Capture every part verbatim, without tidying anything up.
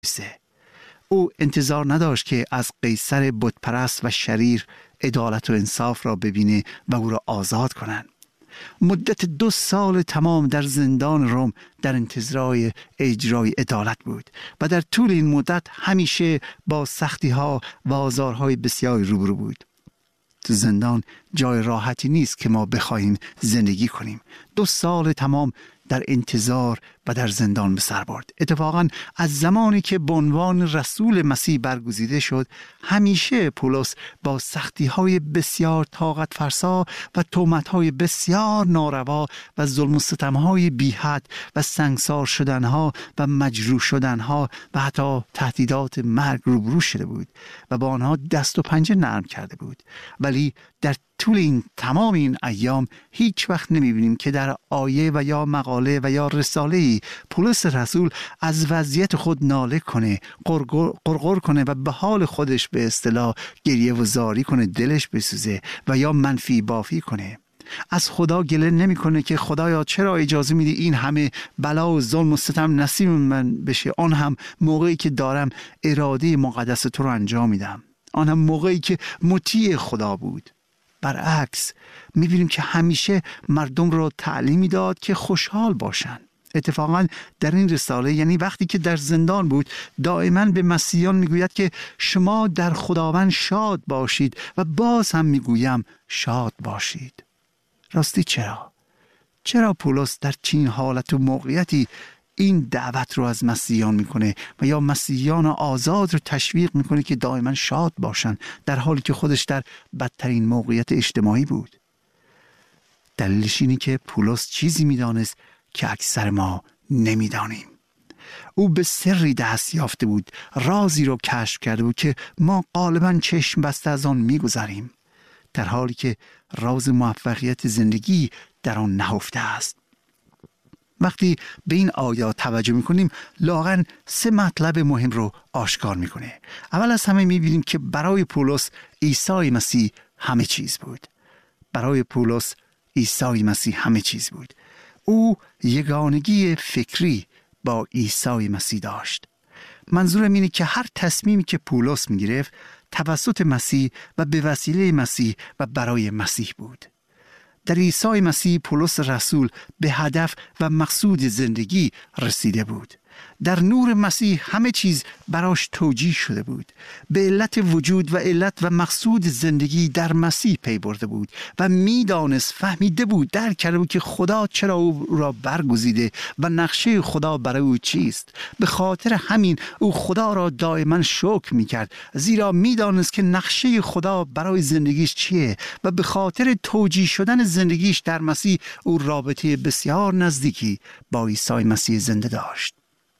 او انتظار نداشت که از قیصر بتپرست و شریر عدالت و انصاف را ببینه و او را آزاد کنند. مدت دو سال تمام در زندان روم در انتظار اجرای عدالت بود و در طول این مدت همیشه با سختی ها و آزارهای بسیاری روبرو بود. تو زندان جای راحتی نیست که ما بخواهیم زندگی کنیم. دو سال تمام در انتظار و در زندان به سر برد. اتفاقا از زمانی که به عنوان رسول مسیح برگزیده شد، همیشه پولس با سختی های بسیار طاقت فرسا و تهمت های بسیار ناروا و ظلم و ستم های بی حد و سنگسار شدن ها و مجروح شدن ها و حتی تهدیدات مرگ روبرو شده بود و با آنها دست و پنجه نرم کرده بود. ولی در طول این تمام این ایام هیچ وقت نمیبینیم که در آیه و یا مقاله و یا رساله‌ای پولس رسول از وضعیت خود ناله کنه، قرقر کنه و به حال خودش به اصطلاح گریه و زاری کنه، دلش بسوزه و یا منفی بافی کنه. از خدا گله نمیکنه که خدایا چرا اجازه میدی این همه بلا و ظلم و ستم نصیب من بشه، آن هم موقعی که دارم اراده مقدس تو رو انجام میدم، آن هم موقعی که مطیع خدا بود. برعکس میبینیم که همیشه مردم رو تعلیمی داد که خوشحال باشن. اتفاقا در این رساله، یعنی وقتی که در زندان بود، دائما به مسیحیان میگوید که شما در خداوند شاد باشید و باز هم میگویم شاد باشید. راستی چرا؟ چرا پولس در چنین حالت و موقعیتی این دعوت رو از مسیحیان میکنه و یا مسیحیان آزاد رو تشویق میکنه که دائما شاد باشن در حالی که خودش در بدترین موقعیت اجتماعی بود؟ دلیلش اینه که پولس چیزی میدانست که اکثر ما نمیدانیم. او به سری دست یافته بود، رازی رو کشف کرده بود که ما غالبا چشم بسته از آن میگذریم، در حالی که راز موفقیت زندگی در آن نهفته است. وقتی به این آیات توجه میکنیم، لااقل سه مطلب مهم رو آشکار میکنه. اول از همه میبینیم که برای پولس عیسی مسیح همه چیز بود. برای پولس عیسی مسیح همه چیز بود. او یگانگی فکری با عیسی مسیح داشت. منظورم اینه که هر تصمیمی که پولس میگرفت توسط مسیح و به وسیله مسیح و برای مسیح بود. در عیسی مسیح پولس رسول به هدف و مقصود زندگی رسیده بود. در نور مسیح همه چیز براش توجیه شده بود. به علت وجود و علت و مقصود زندگی در مسیح پی برده بود و میدانست، فهمیده بود، درک کرده بود که خدا چرا او را برگزیده و نقشه خدا برای او چیست. به خاطر همین او خدا را دائما شکر میکرد، زیرا میدانست که نقشه خدا برای زندگیش چیه و به خاطر توجیه شدن زندگیش در مسیح او رابطه بسیار نزدیکی با عیسی مسیح زنده داشت.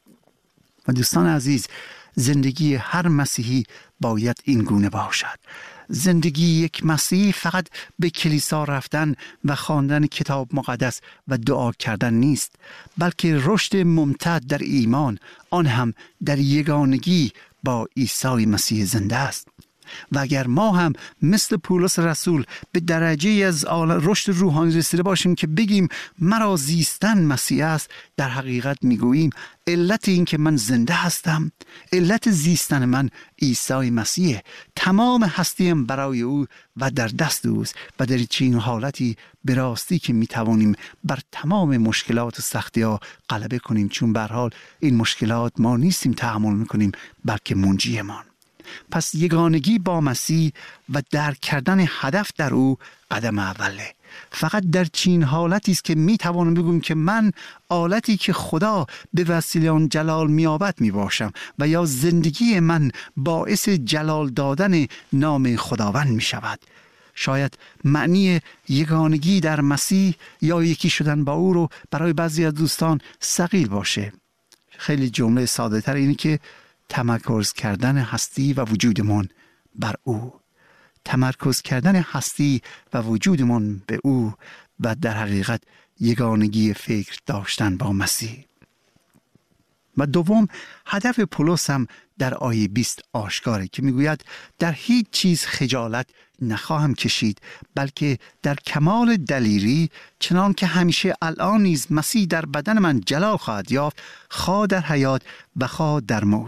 و دوستان عزیز، زندگی هر مسیحی باید این گونه باشد. زندگی یک مسیحی فقط به کلیسا رفتن و خواندن کتاب مقدس و دعا کردن نیست، بلکه رشد ممتد در ایمان، آن هم در یگانگی با عیسی مسیح زنده است. و اگر ما هم مثل پولس رسول به درجه از رشد روحانی رسیده باشیم که بگیم مرا زیستن مسیح است، در حقیقت میگوییم علت این که من زنده هستم، علت زیستن من عیسی مسیح، تمام هستیم برای او و در دست اوست. و در چنین حالتی به راستی که میتوانیم بر تمام مشکلات و سختی ها غلبه کنیم، چون به هر حال این مشکلات ما نیستیم تحمل میکنیم، بلکه منجیمان. پس یگانگی با مسیح و درک کردن هدف در او قدم اوله. فقط در چین حالتی است که می توانم بگم که من آلتی که خدا به وسیله آن جلال میابد می باشم و یا زندگی من باعث جلال دادن نام خداوند می شود. شاید معنی یگانگی در مسیح یا یکی شدن با او رو برای بعضی از دوستان ثقیل باشه. خیلی جمله ساده تر اینه که تمرکز کردن هستی و وجودمان بر او، تمرکز کردن هستی و وجودمان به او و در حقیقت یگانگی فکر داشتن با مسیح. و دوم، هدف پولس هم در آیه بیست آشکاره که میگوید در هیچ چیز خجالت نخواهم کشید، بلکه در کمال دلیری چنان که همیشه الان نیز مسیح در بدن من جلال خواهد یافت، خواه در حیات و خواه در موت.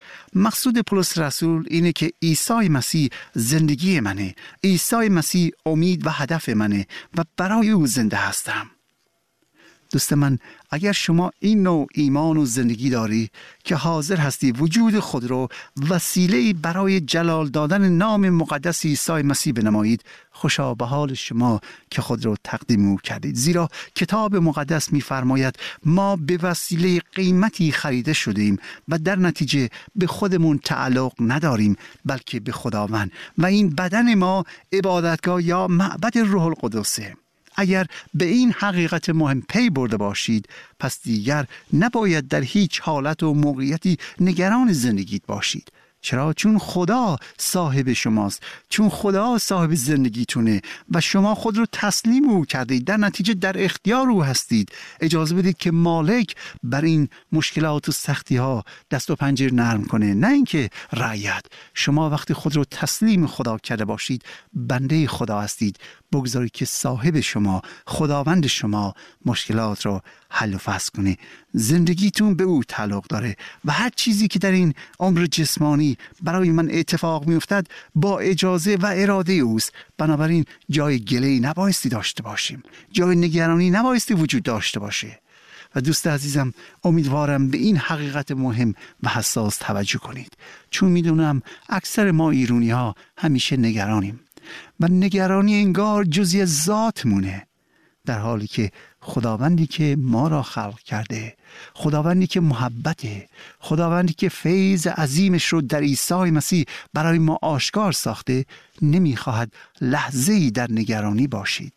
مقصود پولس رسول اینه که عیسی مسیح زندگی منه، عیسی مسیح امید و هدف منه و برای او زنده هستم. دوست من، اگر شما این نوع ایمان و زندگی داری که حاضر هستی وجود خود رو وسیله برای جلال دادن نام مقدس عیسی مسیح بنمایید، خوشا به حال شما که خود رو تقدیم او کردید. زیرا کتاب مقدس می‌فرماید ما به وسیله قیمتی خریده شدیم و در نتیجه به خودمون تعلق نداریم بلکه به خداوند، و این بدن ما عبادتگاه یا معبد روح القدسه. اگر به این حقیقت مهم پی برده باشید، پس دیگر نباید در هیچ حالت و موقعیتی نگران زندگیت باشید. چرا؟ چون خدا صاحب شماست، چون خدا صاحب زندگیتونه و شما خود رو تسلیم او کردید، در نتیجه در اختیار او هستید. اجازه بدید که مالک بر این مشکلات و سختی ها دست و پنجه نرم کنه، نه اینکه رعیت. شما وقتی خود رو تسلیم خدا کرده باشید، بنده خدا هستید. بگذارید که صاحب شما، خداوند شما، مشکلات رو حل و فصل کنه. زندگیتون به او تعلق داره و هر چیزی که در این عمر جسمانی برای من اتفاق می افتد با اجازه و اراده اوست. بنابراین جای گله‌ای نبایستی داشته باشیم، جای نگرانی نبایستی وجود داشته باشه. و دوست عزیزم، امیدوارم به این حقیقت مهم و حساس توجه کنید، چون میدونم اکثر ما ایرانی ها همیشه نگرانیم و نگرانی انگار جزئی از ذاتمونه، در حالی که خداوندی که ما را خلق کرده، خداوندی که محبته، خداوندی که فیض عظیمش رو در عیسی مسیح برای ما آشکار ساخته، نمیخواهد لحظه‌ای در نگرانی باشید.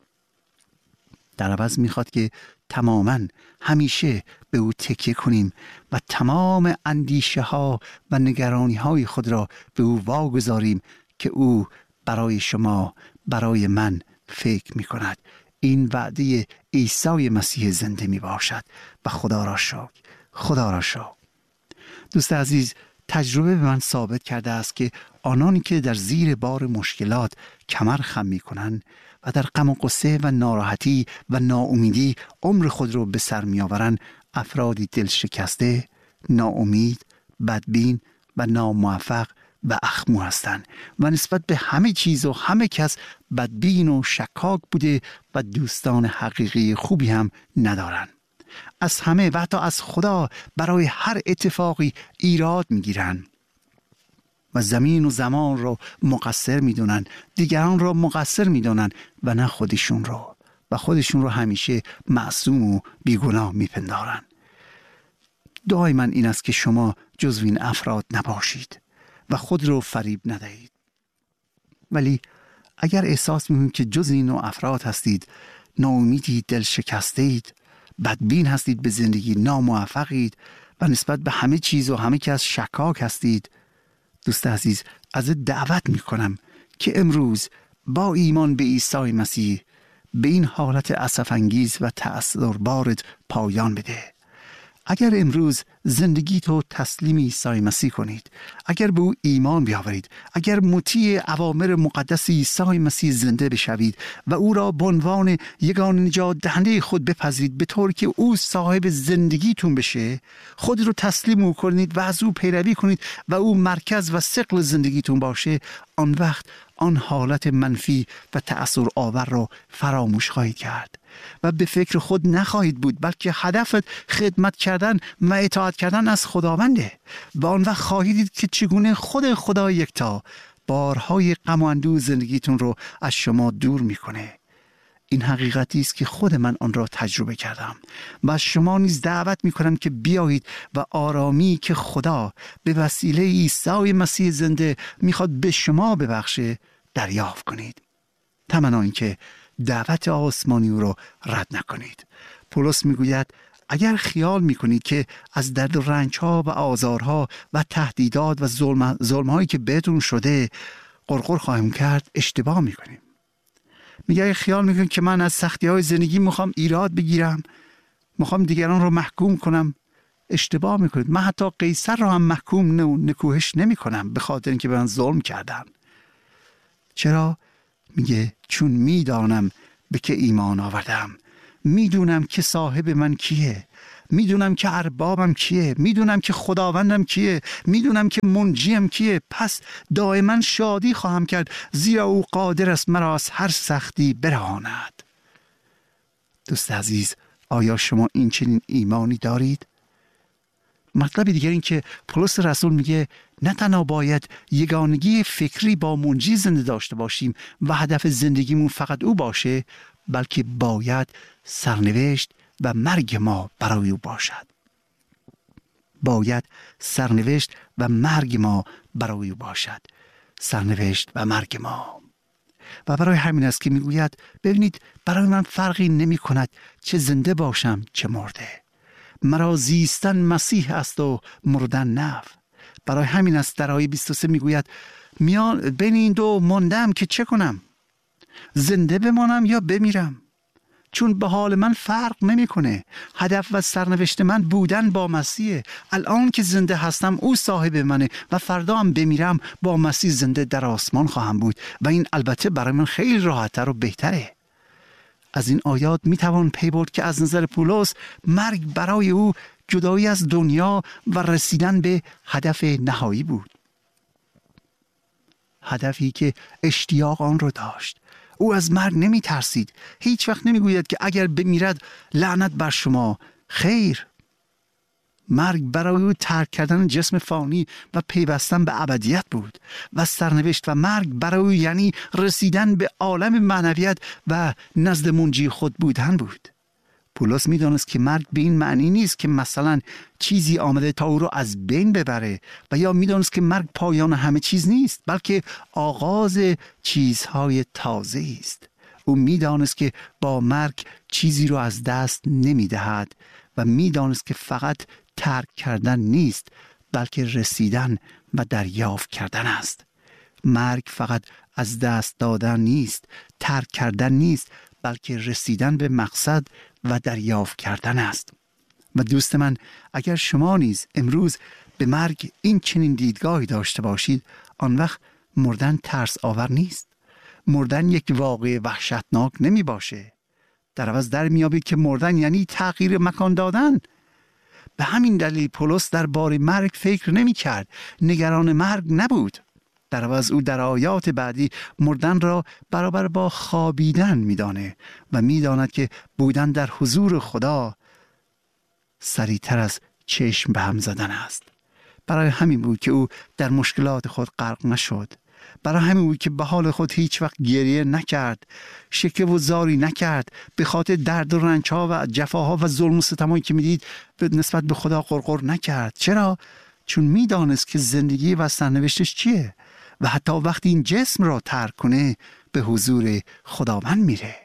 در عوض میخواد که تماماً همیشه به او تکیه کنیم و تمام اندیشه ها و نگرانی های خود را به او واگذاریم که او برای شما، برای من فکر می کند. این وعده عیسی مسیح زنده می باشد و خدا را شکر، خدا را شکر. دوست عزیز، تجربه به من ثابت کرده است که آنانی که در زیر بار مشکلات کمر خم می کنند و در غم و غصه و ناراحتی و ناامیدی عمر خود را به سر می آورند، افرادی دل شکسته، ناامید، بدبین و ناموفق و اخمو هستند و نسبت به همه چیز و همه کس بدبین و شکاک بوده و دوستان حقیقی خوبی هم ندارند. از همه و حتی از خدا برای هر اتفاقی ایراد میگیرند و زمین و زمان را مقصر میدونن، دیگران را مقصر میدونن و نه خودشون را، و خودشون را همیشه معصوم و بیگناه میپندارن. دعای من این است که شما جزو این افراد نباشید و خود رو فریب ندهید. ولی اگر احساس می‌کنید که جز این نوع افراد هستید، ناامیدید، دل شکسته‌اید، بدبین هستید به زندگی، ناموفقید و نسبت به همه چیز و همه کس شکاک هستید، دوست عزیز، از دعوت می‌کنم که امروز با ایمان به عیسی مسیح به این حالت اسف‌انگیز و تأثیربارت پایان بده. اگر امروز زندگی تو تسلیم عیسی مسیح کنید، اگر به او ایمان بیاورید، اگر مطیع اوامر مقدس عیسی مسیح زنده بشوید و او را به عنوان یگانه نجات دهنده خود بپذیرید به طوری که او صاحب زندگیتون بشه، خود رو تسلیم او کنید و از او پیروی کنید و او مرکز و ثقل زندگیتون باشه، آن وقت آن حالت منفی و تأثیر آور را فراموش خواهید کرد و به فکر خود نخواهید بود، بلکه هدفت خدمت کردن و اطاعت کردن از خداونده و آن وقت خواهید دید که چگونه خود خدا یکتا بارهای غم و اندوه زندگیتون رو از شما دور میکنه. این حقیقتی است که خود من آن را تجربه کردم و از شما نیز دعوت میکنم که بیایید و آرامی که خدا به وسیله عیسی مسیح زنده میخواد به شما ببخشه دریافت کنید، تمنا اینکه دعوت آسمانی او را رد نکنید. پولس میگوید اگر خیال میکنید که از درد و رنجها و آزارها و تهدیدات و ظلم ظلمهایی که بهتون شده قرقر خواهیم کرد، اشتباه میکنیم. میگه اگر خیال میکنید که من از سختی های زندگی میخوام ایراد بگیرم، میخوام دیگران رو محکوم کنم، اشتباه میکنید. من حتی قیصر رو هم محکوم و نکوهش نمی کنم به خاطر اینکه به من ظلم کردن. چرا؟ میگه چون میدانم به که ایمان آوردم، میدونم که صاحب من کیه میدونم که اربابم کیه، میدونم که خداوندم کیه، میدونم که منجیم کیه، پس دائما شادی خواهم کرد، زیرا او قادر است مرا از هر سختی برهاند. دوست عزیز، آیا شما این چنین ایمانی دارید؟ مطلب دیگر این که پولس رسول میگه نه تنها باید یگانگی فکری با منجی زنده داشته باشیم و هدف زندگیمون فقط او باشه، بلکه باید سرنوشت و مرگ ما برای او باشد. باید سرنوشت و مرگ ما برای او باشد. سرنوشت و مرگ ما. و برای همین است که میگوید ببینید برای من فرقی نمی کند چه زنده باشم چه مرده. مرا زیستن مسیح است و مردن نفع. برای همین است در آیه بیست و سه میگوید میان بین این دو ماندم که چه کنم؟ زنده بمانم یا بمیرم؟ چون به حال من فرق نمیکنه. هدف و سرنوشت من بودن با مسیحه. الان که زنده هستم او صاحب منه و فردا هم بمیرم با مسیح زنده در آسمان خواهم بود و این البته برای من خیلی راحت‌تر و بهتره. از این آیات میتوان پی برد که از نظر پولس مرگ برای او جدایی از دنیا و رسیدن به هدف نهایی بود. هدفی که اشتیاق آن رو داشت. او از مرگ نمی ترسید. هیچ وقت نمی گوید که اگر بمیرد لعنت بر شما. خیر، مرگ برای او ترک کردن جسم فانی و پیوستن به ابدیت بود و سرنوشت و مرگ برای او یعنی رسیدن به عالم معنویت و نزد منجی خود بودن بود. پولس می دانست که مرگ به این معنی نیست که مثلا چیزی آمده تا او را از بین ببره و یا می دانست که مرگ پایان همه چیز نیست، بلکه آغاز چیزهای تازه است. او می دانست که با مرگ چیزی را از دست نمی دهد و می دانست که فقط ترک کردن نیست، بلکه رسیدن و دریافت کردن است. مرگ فقط از دست دادن نیست، ترک کردن نیست، بلکه رسیدن به مقصد و دریافت کردن است. و دوست من، اگر شما نیز امروز به مرگ این چنین دیدگاهی داشته باشید، آن وقت مردن ترس آور نیست. مردن یک واقعه وحشتناک نمی باشه. در عوض در میابید که مردن یعنی تغییر مکان دادن. به همین دلیل پولس در باره مرگ فکر نمی کرد، نگران مرگ نبود. در عوض او در آیات بعدی مردن را برابر با خوابیدن میدانه و میداند که بودن در حضور خدا سریعتر از چشم به هم زدن است. برای همین بود که او در مشکلات خود غرق نشد. برای همین بود که به حال خود هیچ وقت گریه نکرد، شکوه و زاری نکرد، به خاطر درد و رنج‌ها و جفاها و ظلم و ستمایی که میدید به نسبت به خدا غرغر نکرد. چرا؟ چون میدانست که زندگی و سرنوشتش چیه و حتی وقتی این جسم را ترک کنه به حضور خداوند میره.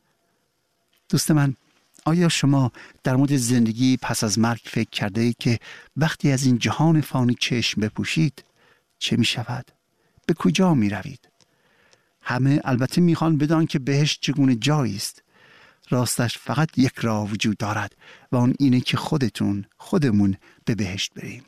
دوست من، آیا شما در مورد زندگی پس از مرگ فکر کرده ای که وقتی از این جهان فانی چشم بپوشید چه می شود؟ به کجا می روید؟ همه البته می خوان بدان که بهشت چگونه جایی است. راستش فقط یک راه وجود دارد و آن اینه که خودتون خودمون به بهشت بریم.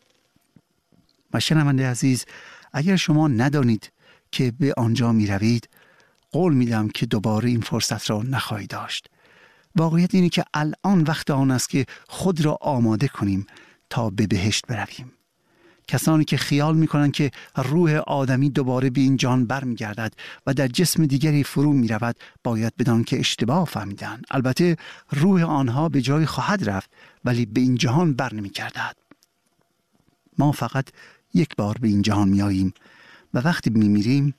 و شنونده عزیز، اگر شما ندانید که به آنجا می روید، قول می دهم که دوباره این فرصت را نخواهید داشت. واقعیت اینه که الان وقت آن است که خود را آماده کنیم تا به بهشت برویم. کسانی که خیال می کنند که روح آدمی دوباره به این جهان بر می گردد و در جسم دیگری فرو می رود، باید بدان که اشتباه فهمیدن. البته روح آنها به جای خواهد رفت ولی به این جهان بر نمی گردد. ما فقط یک بار به این جهان می آییم و وقتی می میریم،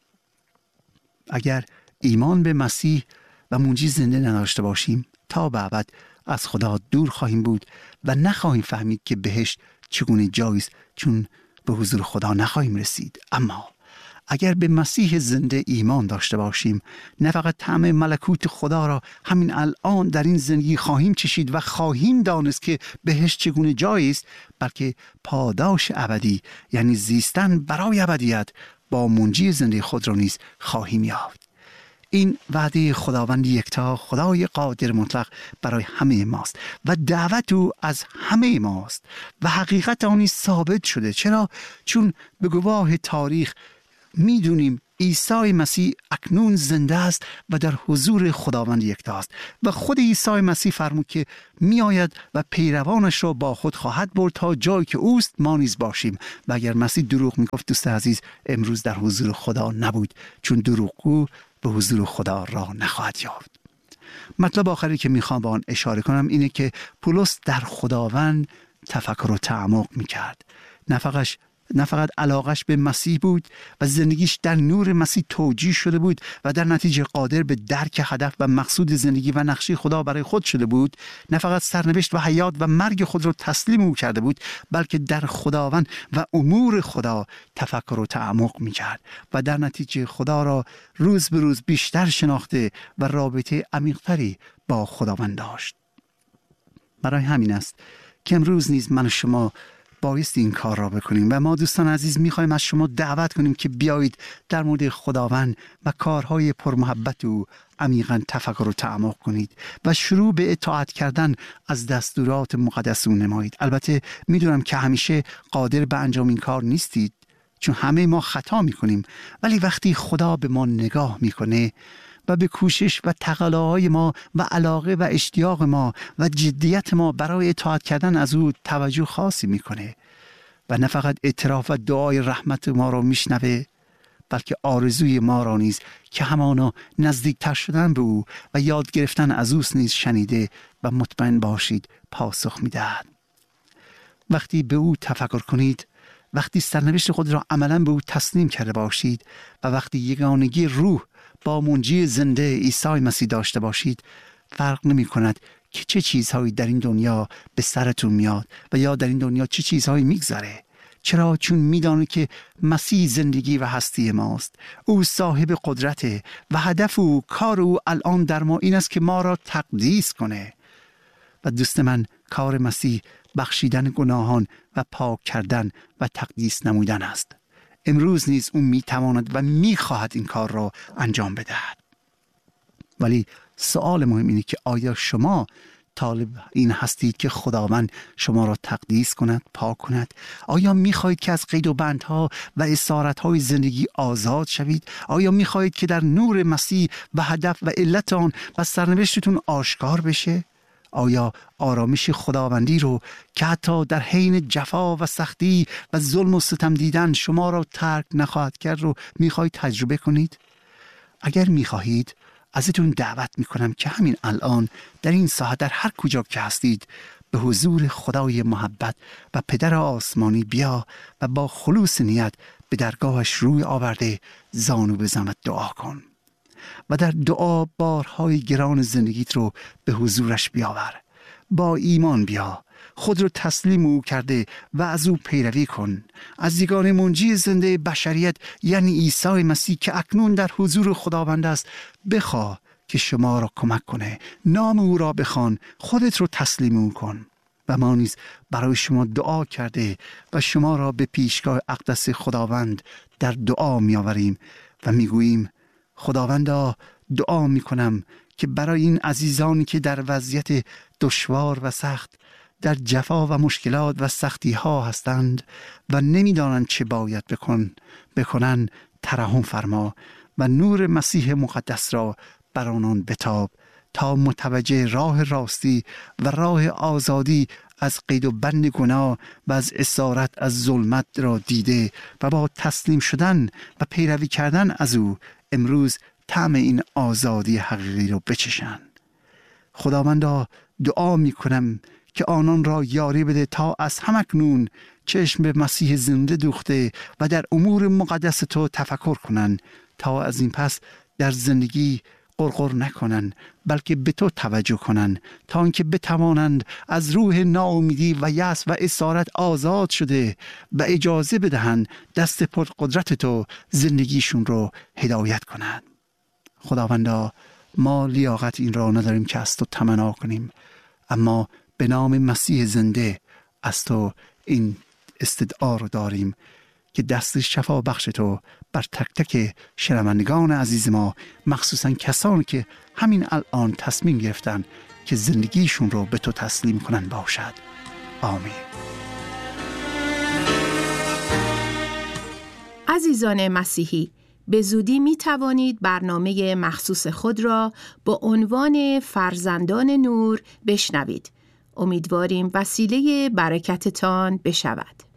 اگر ایمان به مسیح و منجی زنده نداشته باشیم، تا به ابد از خدا دور خواهیم بود و نخواهیم فهمید که بهشت چگونه جایی است، چون به حضور خدا نخواهیم رسید. اما اگر به مسیح زنده ایمان داشته باشیم، نه فقط طعم ملکوت خدا را همین الان در این زندگی خواهیم چشید و خواهیم دانست که بهشت چگونه جایی است، بلکه پاداش ابدی یعنی زیستن برای ابدیت با منجی زنده خود را نیز خواهیم یافت. این وعده خداوند یکتا، خدای قادر مطلق برای همه ماست و دعوت او از همه ماست و حقیقت آنی ثابت شده. چرا؟ چون به گواه تاریخ میدونیم عیسی مسیح اکنون زنده است و در حضور خداوند یکتاست و خود عیسی مسیح فرمود که می آید و پیروانش را با خود خواهد برد تا جایی که اوست ما نیز باشیم. و اگر مسیح دروغ می گفت دوست عزیز امروز در حضور خدا نبود، چون دروغگو به حضور خدا را نخواهد یافت. مطلب آخری که میخوام با آن اشاره کنم اینه که پولس در خداوند تفکر و تعمق میکرد. نه فقط نه فقط علاقش به مسیح بود و زندگیش در نور مسیح توجیه شده بود و در نتیجه قادر به درک هدف و مقصود زندگی و نقشه خدا برای خود شده بود. نه فقط سرنوشت و حیات و مرگ خود را تسلیم او کرده بود، بلکه در خداوند و امور خدا تفکر و تعمق میکرد و در نتیجه خدا را روز به روز بیشتر شناخته و رابطه عمیق‌تری با خداوند داشت. برای همین است که امروز نیز من و شما بایست این کار را بکنیم و ما دوستان عزیز میخوایم از شما دعوت کنیم که بیایید در مورد خداوند و کارهای پرمحبت او عمیقاً تفکر و تعمق کنید و شروع به اطاعت کردن از دستورات مقدس او نمایید. البته میدونم که همیشه قادر به انجام این کار نیستید، چون همه ما خطا میکنیم، ولی وقتی خدا به ما نگاه میکنه و به کوشش و تقاضاهای ما و علاقه و اشتیاق ما و جدیت ما برای اطاعت کردن از او توجه خاصی میکنه و نه فقط اعتراف و دعای رحمت ما را میشنوه، بلکه آرزوی ما را نیز که همانا نزدیکتر شدن به او و یاد گرفتن از اوست نیز شنیده و مطمئن باشید پاسخ میدهد. وقتی به او تفکر کنید، وقتی سرنوشت خود را عملا به او تسلیم کرده باشید و وقتی یگانگی روح با منجی زنده عیسی مسیح داشته باشید، فرق نمی کند که چه چیزهایی در این دنیا به سرتون میاد و یا در این دنیا چه چیزهایی میگذره. چرا؟ چون میدانه که مسیح زندگی و هستی ماست. او صاحب قدرته و هدف او، کار او الان در ما این است که ما را تقدیس کنه. و دوست من، کار مسیح بخشیدن گناهان و پاک کردن و تقدیس نمودن است. امروز نیز اون میتواند و میخواهد این کار را انجام بدهد. ولی سوال مهم اینه که آیا شما طالب این هستید که خداوند شما را تقدیس کند، پاک کند؟ آیا میخواهید که از قید و بندها و اسارتهای زندگی آزاد شوید؟ آیا میخواهید که در نور مسیح و هدف و علت آن و سرنوشتتون آشکار بشه؟ آیا آرامش خداوندی رو که حتی در حین جفا و سختی و ظلم و ستم دیدن شما را ترک نخواهد کرد رو میخواهید تجربه کنید؟ اگر میخواهید، ازتون دعوت میکنم که همین الان در این ساعت در هر کجا که هستید به حضور خدای محبت و پدر آسمانی بیا و با خلوص نیت به درگاهش روی آورده زانو بزن و دعا کن و در دعا بارهای گران زندگیت رو به حضورش بیاور. با ایمان بیا، خود رو تسلیم او کرده و از او پیروی کن. از یگانه منجی زنده بشریت یعنی عیسی مسیح که اکنون در حضور خداوند است بخواه که شما را کمک کنه. نام او را بخوان، خودت رو تسلیم او کن. و ما نیز برای شما دعا کرده و شما را به پیشگاه اقدس خداوند در دعا می آوریم و می گوییم خداوندا، دعا می کنم که برای این عزیزانی که در وضعیت دشوار و سخت در جفا و مشکلات و سختی ها هستند و نمی دانند چه باید بکن بکنن ترحم فرما و نور مسیح مقدس را بر آنان بتاب تا متوجه راه راستی و راه آزادی از قید و بند گناه و از اسارت از ظلمت را دیده و با تسلیم شدن و پیروی کردن از او امروز طعم این آزادی حقیقی رو بچشن. خداوندا، دعا می کنم که آنان را یاری بده تا از همکنون چشم به مسیح زنده دوخته و در امور مقدس تو تفکر کنن، تا از این پس در زندگی قرقر نکنن بلکه به تو توجه کنن، تا اینکه بتوانند از روح ناامیدی و یأس و اسارت آزاد شده و اجازه بدهند دست پر قدرت تو زندگیشون رو هدایت کنند. خداوندا، ما لیاقت این را نداریم که از تو تمنا کنیم، اما به نام مسیح زنده از تو این استدعا رو داریم که دست شفا بخش تو بر تک تک شنوندگان عزیز ما، مخصوصا کسانی که همین الان تصمیم گرفتن که زندگیشون رو به تو تسلیم کنن باشد. آمین. عزیزان مسیحی، به زودی می توانید برنامه مخصوص خود را با عنوان فرزندان نور بشنوید. امیدواریم وسیله برکتتان بشود.